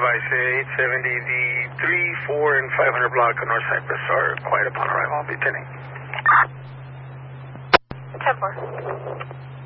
advise 870, the 3, 4, and 500 block on North Cypress are quiet upon arrival. I'll be attending. 10-4.